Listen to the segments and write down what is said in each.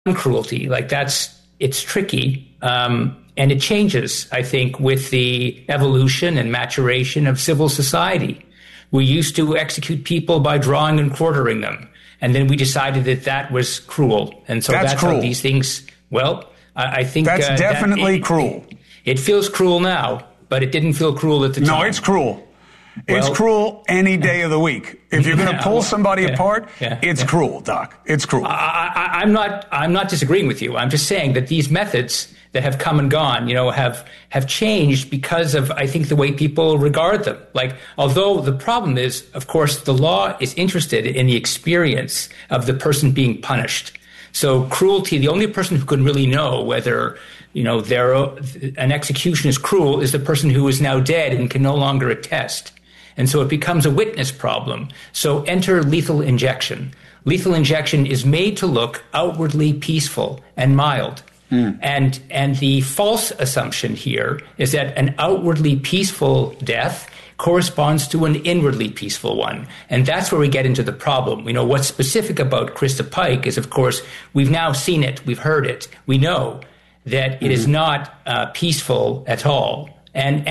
cruelty. Like it's tricky. And it changes, I think, with the evolution and maturation of civil society. We used to execute people by drawing and quartering them. And then we decided that was cruel. And so that's cruel. How these things, I think that's definitely cruel. It feels cruel now, but it didn't feel cruel at the time. No, it's cruel. It's cruel any day of the week. If you're going to pull somebody apart, it's cruel, Doc. It's cruel. I'm not disagreeing with you. I'm just saying that these methods that have come and gone, have changed because of, I think, the way people regard them. Like, although the problem is, of course, the law is interested in the experience of the person being punished. So cruelty, the only person who can really know whether, an execution is cruel is the person who is now dead and can no longer attest. And so it becomes a witness problem. So enter lethal injection. Lethal injection is made to look outwardly peaceful and mild. And the false assumption here is that an outwardly peaceful death corresponds to an inwardly peaceful one. And that's where we get into the problem. What's specific about Krista Pike is, of course, we've now seen it, we've heard it, we know that it is not peaceful at all. And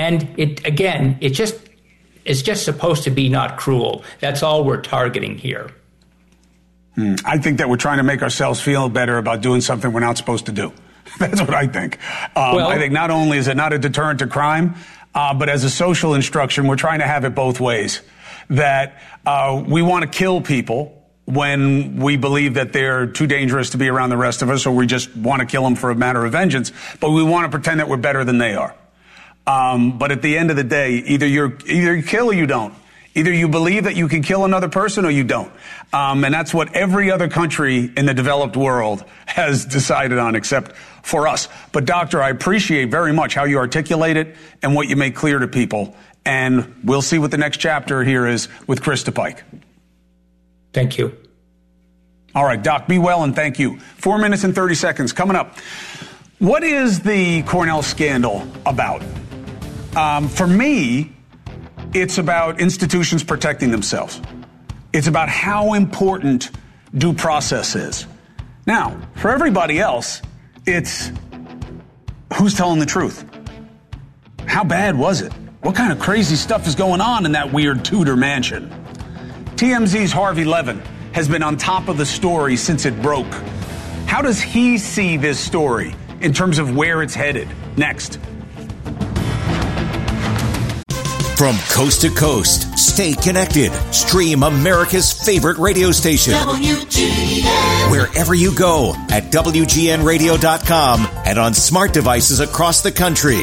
it's just supposed to be not cruel. That's all we're targeting here. I think that we're trying to make ourselves feel better about doing something we're not supposed to do. That's what I think. I think not only is it not a deterrent to crime, but as a social instruction, we're trying to have it both ways. That we want to kill people when we believe that they're too dangerous to be around the rest of us, or we just want to kill them for a matter of vengeance, but we want to pretend that we're better than they are. But at the end of the day, either you kill or you don't. Either you believe that you can kill another person or you don't. And that's what every other country in the developed world has decided on, except for us. But, Doctor, I appreciate very much how you articulate it and what you make clear to people. And we'll see what the next chapter here is with Krista Pike. Thank you. All right, Doc, be well and thank you. 4 minutes and 30 seconds coming up. What is the Cornell scandal about? For me, it's about institutions protecting themselves. It's about how important due process is. Now, for everybody else, it's who's telling the truth? How bad was it? What kind of crazy stuff is going on in that weird Tudor mansion? TMZ's Harvey Levin has been on top of the story since it broke. How does he see this story in terms of where it's headed? Next. From coast to coast, stay connected. Stream America's favorite radio station. WGN. Wherever you go at WGNradio.com and on smart devices across the country.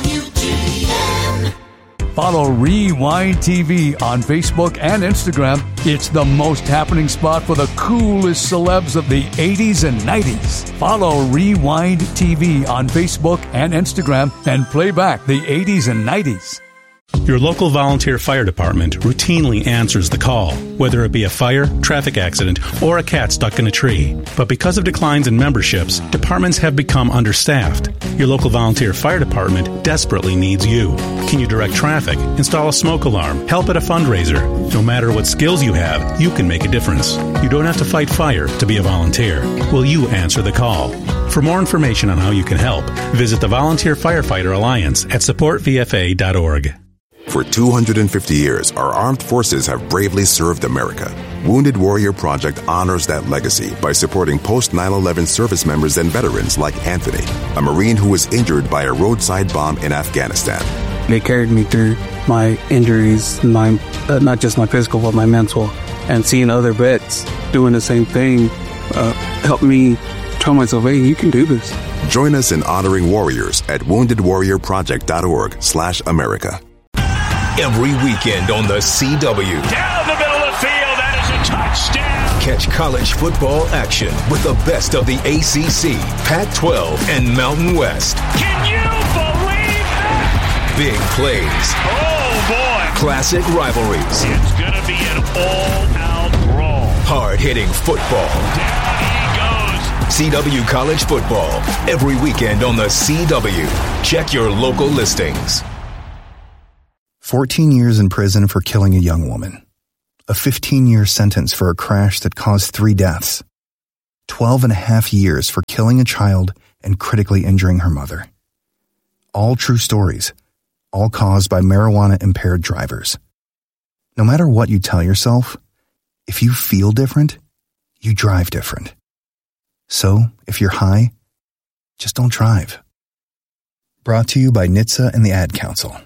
WGN. Follow Rewind TV on Facebook and Instagram. It's the most happening spot for the coolest celebs of the 80s and 90s. Follow Rewind TV on Facebook and Instagram and play back the 80s and 90s. Your local volunteer fire department routinely answers the call, whether it be a fire, traffic accident, or a cat stuck in a tree. But because of declines in memberships, departments have become understaffed. Your local volunteer fire department desperately needs you. Can you direct traffic, install a smoke alarm, help at a fundraiser? No matter what skills you have, you can make a difference. You don't have to fight fire to be a volunteer. Will you answer the call? For more information on how you can help, visit the Volunteer Firefighter Alliance at supportvfa.org. For 250 years, our armed forces have bravely served America. Wounded Warrior Project honors that legacy by supporting post-9/11 service members and veterans like Anthony, a Marine who was injured by a roadside bomb in Afghanistan. They carried me through my injuries, not just my physical, but my mental. And seeing other vets doing the same thing helped me tell myself, hey, you can do this. Join us in honoring warriors at woundedwarriorproject.org/America. Every weekend on the CW. Down the middle of the field, that is a touchdown. Catch college football action with the best of the ACC, Pac-12, and Mountain West. Can you believe that? Big plays. Oh, boy. Classic rivalries. It's going to be an all-out brawl. Hard-hitting football. Down he goes. CW College Football. Every weekend on the CW. Check your local listings. 14 years in prison for killing a young woman. A 15-year sentence for a crash that caused 3 deaths. 12.5 years for killing a child and critically injuring her mother. All true stories, all caused by marijuana-impaired drivers. No matter what you tell yourself, if you feel different, you drive different. So, if you're high, just don't drive. Brought to you by NHTSA and the Ad Council.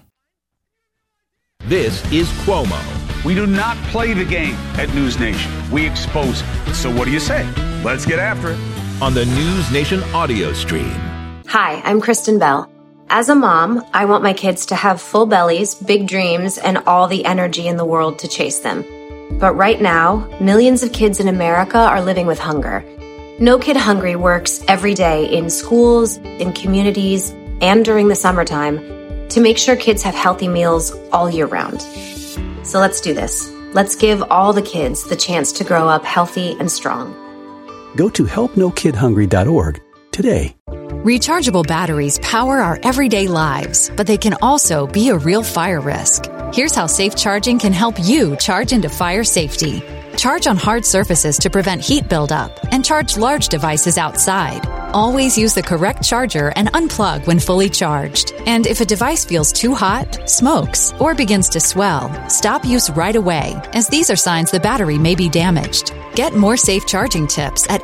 This is Cuomo. We do not play the game at News Nation. We expose it. So what do you say? Let's get after it. On the News Nation audio stream. Hi, I'm Kristen Bell. As a mom, I want my kids to have full bellies, big dreams, and all the energy in the world to chase them. But right now, millions of kids in America are living with hunger. No Kid Hungry works every day in schools, in communities, and during the summertime to make sure kids have healthy meals all year round. So let's do this. Let's give all the kids the chance to grow up healthy and strong. Go to helpnokidhungry.org today. Rechargeable batteries power our everyday lives, but they can also be a real fire risk. Here's how safe charging can help you charge into fire safety. Charge on hard surfaces to prevent heat buildup, and charge large devices outside. Always use the correct charger and unplug when fully charged. And if a device feels too hot, smokes, or begins to swell, stop use right away, as these are signs the battery may be damaged. Get more safe charging tips at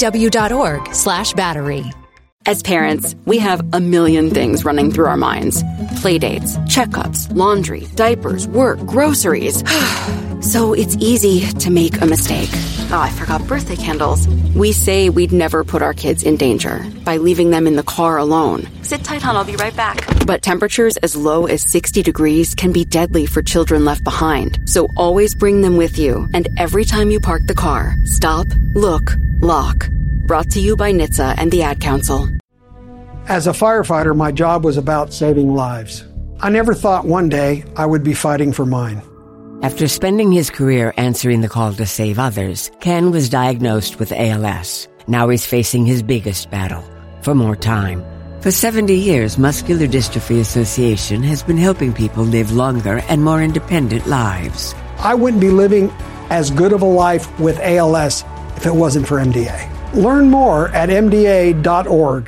fpw.org/battery. As parents, we have a million things running through our minds. Playdates, checkups, laundry, diapers, work, groceries. So it's easy to make a mistake. Oh, I forgot birthday candles. We say we'd never put our kids in danger by leaving them in the car alone. Sit tight, hon, I'll be right back. But temperatures as low as 60 degrees can be deadly for children left behind. So always bring them with you. And every time you park the car, stop, look, lock. Brought to you by NHTSA and the Ad Council. As a firefighter, my job was about saving lives. I never thought one day I would be fighting for mine. After spending his career answering the call to save others, Ken was diagnosed with ALS. Now he's facing his biggest battle, for more time. For 70 years, Muscular Dystrophy Association has been helping people live longer and more independent lives. I wouldn't be living as good of a life with ALS if it wasn't for MDA. Learn more at MDA.org.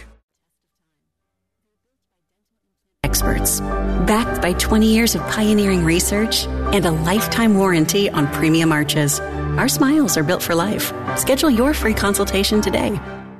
Experts, backed by 20 years of pioneering research and a lifetime warranty on premium arches. Our smiles are built for life. Schedule your free consultation today.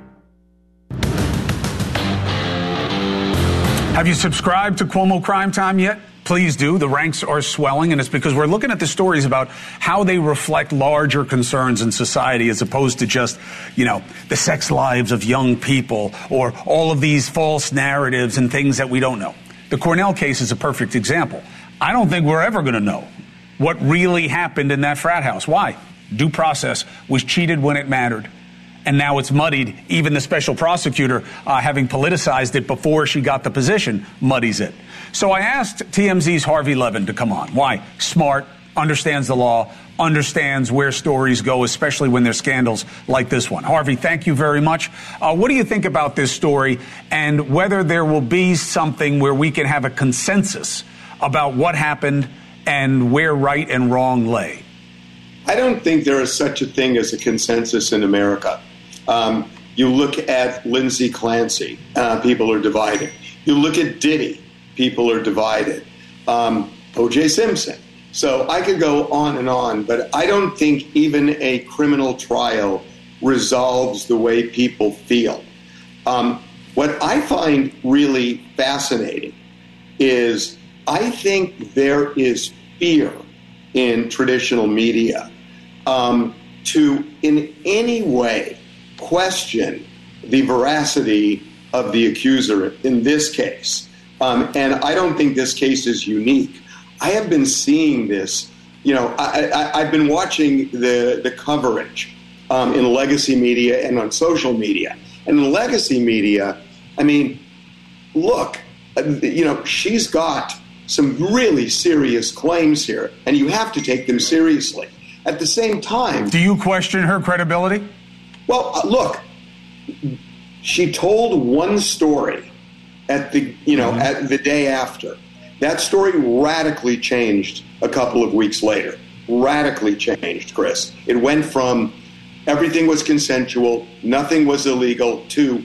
Have you subscribed to Cuomo Crime Time yet? Please do. The ranks are swelling, and it's because we're looking at the stories about how they reflect larger concerns in society as opposed to just, the sex lives of young people or all of these false narratives and things that we don't know. The Cornell case is a perfect example. I don't think we're ever going to know what really happened in that frat house. Why? Due process was cheated when it mattered. And now it's muddied. Even the special prosecutor, having politicized it before she got the position, muddies it. So I asked TMZ's Harvey Levin to come on. Why? Smart, understands the law, understands where stories go, especially when there's scandals like this one. Harvey, thank you very much. What do you think about this story and whether there will be something where we can have a consensus about what happened and where right and wrong lay? I don't think there is such a thing as a consensus in America. You look at Lindsay Clancy, people are divided. You look at Diddy, people are divided. O.J. Simpson. So I could go on, but I don't think even a criminal trial resolves the way people feel. What I find really fascinating is I think there is fear in traditional media to in any way question the veracity of the accuser in this case. And I don't think this case is unique. I have been seeing this, I've been watching the coverage in legacy media and on social media. And in legacy media, look, she's got some really serious claims here, and you have to take them seriously. At the same time... Do you question her credibility? Well, look, she told one story at the day after. That story radically changed a couple of weeks later. Radically changed, Chris. It went from everything was consensual, nothing was illegal, to